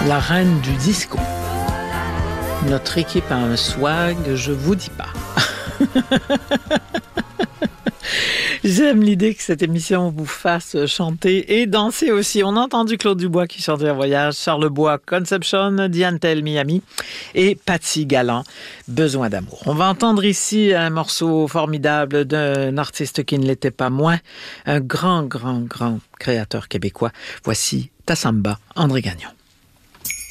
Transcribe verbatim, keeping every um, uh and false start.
La reine du disco. Notre équipe a un swag, je vous dis pas. J'aime l'idée que cette émission vous fasse chanter et danser aussi. On a entendu Claude Dubois qui chantait un voyage, Charles Bois, Conception, Diane Tell, Miami et Patsy Galland, Besoin d'amour. On va entendre ici un morceau formidable d'un artiste qui ne l'était pas moins, un grand, grand, grand créateur québécois. Voici Ta Samba, André Gagnon.